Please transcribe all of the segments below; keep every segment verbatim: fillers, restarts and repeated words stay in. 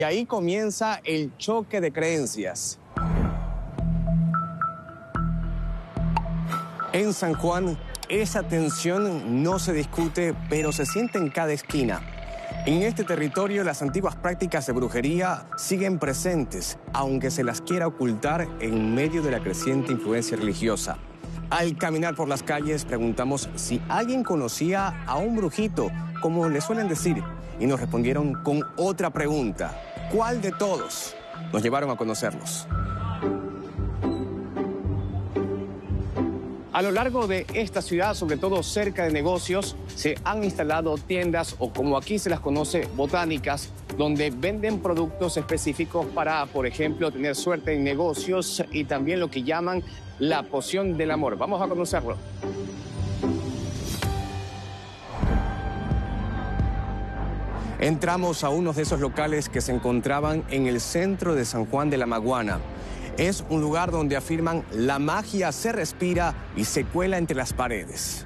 Y ahí comienza el choque de creencias. En San Juan, esa tensión no se discute, pero se siente en cada esquina. En este territorio, las antiguas prácticas de brujería siguen presentes, aunque se las quiera ocultar en medio de la creciente influencia religiosa. Al caminar por las calles, preguntamos si alguien conocía a un brujito, como le suelen decir, y nos respondieron con otra pregunta. ¿Cuál de todos? Nos llevaron a conocerlos. A lo largo de esta ciudad, sobre todo cerca de negocios, se han instalado tiendas, o como aquí se las conoce, botánicas, donde venden productos específicos para, por ejemplo, tener suerte en negocios y también lo que llaman la poción del amor. Vamos a conocerlo. Entramos a uno de esos locales que se encontraban en el centro de San Juan de la Maguana. Es un lugar donde afirman la magia se respira y se cuela entre las paredes.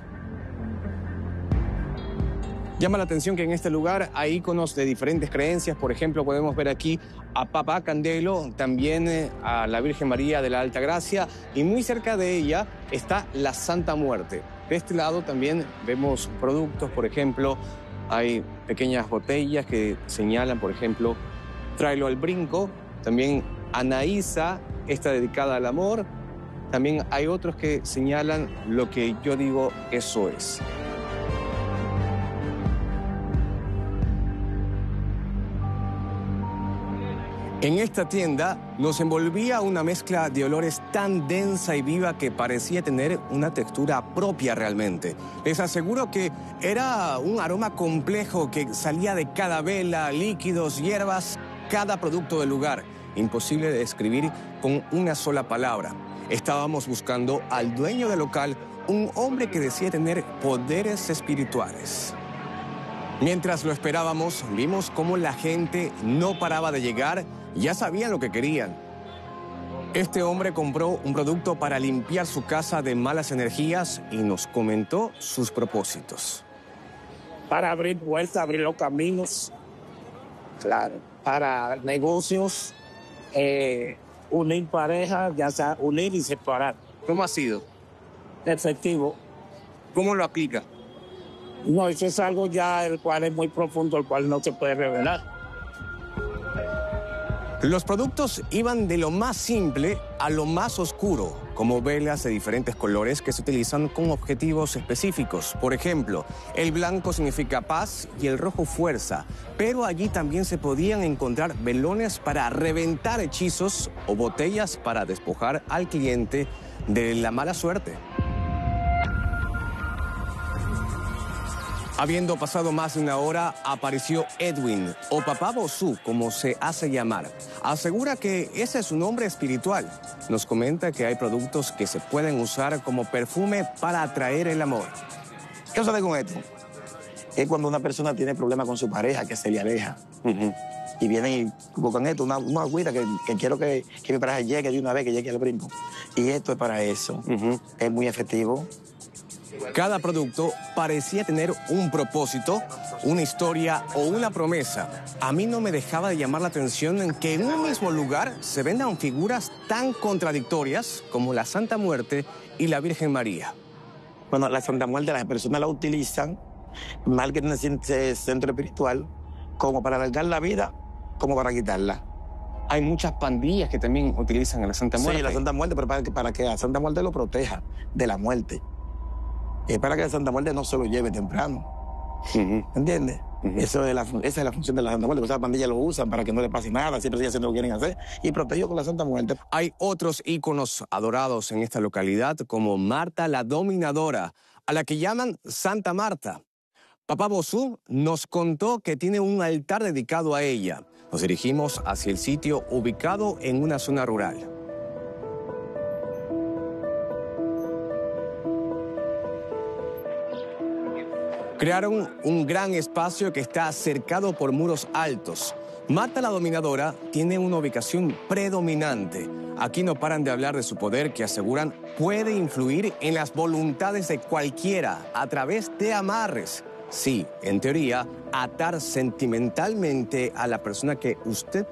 Llama la atención que en este lugar hay íconos de diferentes creencias. Por ejemplo, podemos ver aquí a Papá Candelo, también eh, a la Virgen María de la Alta Gracia, y muy cerca de ella está la Santa Muerte. De este lado también vemos productos, por ejemplo, hay pequeñas botellas que señalan, por ejemplo, tráelo al brinco. También Anaísa está dedicada al amor. También hay otros que señalan lo que yo digo, eso es. En esta tienda nos envolvía una mezcla de olores tan densa y viva que parecía tener una textura propia realmente. Les aseguro que era un aroma complejo que salía de cada vela, líquidos, hierbas, cada producto del lugar. Imposible de describir con una sola palabra. Estábamos buscando al dueño del local, un hombre que decía tener poderes espirituales. Mientras lo esperábamos, vimos cómo la gente no paraba de llegar. Ya sabían lo que querían. Este hombre compró un producto para limpiar su casa de malas energías y nos comentó sus propósitos. Para abrir puertas, abrir los caminos, claro, para negocios, eh, unir parejas, ya sea unir y separar. ¿Cómo ha sido? Efectivo. ¿Cómo lo aplica? No, eso es algo ya el cual es muy profundo, el cual no se puede revelar. Los productos iban de lo más simple a lo más oscuro, como velas de diferentes colores que se utilizan con objetivos específicos. Por ejemplo, el blanco significa paz y el rojo fuerza, pero allí también se podían encontrar velones para reventar hechizos o botellas para despojar al cliente de la mala suerte. Habiendo pasado más de una hora, apareció Edwin, o Papá Bosú, como se hace llamar. Asegura que ese es su nombre espiritual. Nos comenta que hay productos que se pueden usar como perfume para atraer el amor. ¿Qué sucede con esto? Es cuando una persona tiene problemas con su pareja, que se le aleja. Uh-huh. Y vienen y buscan esto, una, una agüita que, que quiero que, que mi pareja llegue de una vez, que llegue al brinco. Y esto es para eso. Uh-huh. Es muy efectivo. Cada producto parecía tener un propósito, una historia o una promesa. A mí no me dejaba de llamar la atención en que en un mismo lugar se vendan figuras tan contradictorias como la Santa Muerte y la Virgen María. Bueno, la Santa Muerte las personas la utilizan, mal que tiene ese centro espiritual, como para alargar la vida, como para quitarla. Hay muchas pandillas que también utilizan a la Santa Muerte. Sí, la Santa Muerte, pero para que, para que la Santa Muerte lo proteja de la muerte. Es para que la Santa Muerte no se lo lleve temprano. Uh-huh. ¿Entiendes? Uh-huh. Eso es la, esa es la función de la Santa Muerte. Esas pandillas lo usan para que no le pase nada, siempre siguen haciendo lo que quieren hacer y protegido con la Santa Muerte. Hay otros íconos adorados en esta localidad, como Marta la Dominadora, a la que llaman Santa Marta. Papá Bosú nos contó que tiene un altar dedicado a ella. Nos dirigimos hacia el sitio ubicado en una zona rural. Crearon un gran espacio que está cercado por muros altos. Marta la Dominadora tiene una ubicación predominante. Aquí no paran de hablar de su poder que aseguran puede influir en las voluntades de cualquiera a través de amarres. Sí, en teoría, atar sentimentalmente a la persona que usted